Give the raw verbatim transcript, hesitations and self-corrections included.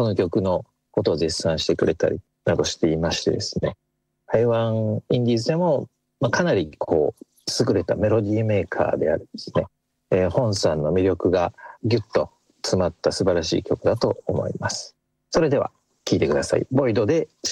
この曲のことを絶賛してくれたりなどしていましてですね、台湾インディーズでも、まあ、かなりこう優れたメロディーメーカーであるですね、えー、本さんの魅力がギュッと詰まった素晴らしい曲だと思います。それでは聴いてください。ボイドで